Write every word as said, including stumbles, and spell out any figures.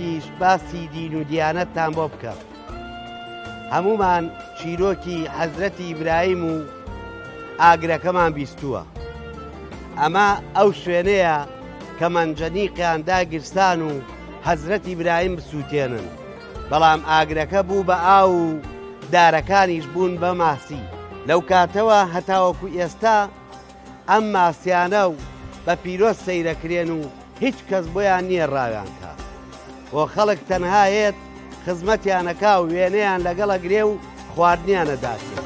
کاتێکیش باسی دین و دیانەتتان بۆ بکە. هەمومان چیرۆکی حەزرەتی ئیبراهیم و ئاگرەکەمان بیستووە. ئەمە ئەو شوێنەیە کە مەنجەنیقیان داگیرسان و حەزرەتی ئیبراهیم بسووتێنن، بەڵام ئاگرەکە بوو بە ئاو و دارەکانیش بوون بە ماسی. لەو کاتەوە هەتاوەکو ئێستا ئەم ماسیانە و بە پیرۆز سەیرەکرێن و هیچ کەس بۆیان نییە ڕاویان کا. بۆ خەڵک تەنها هێت خزمەتیانەکا و وێنەیان لەگەڵە گرێ و خواردنیانەداکرێت.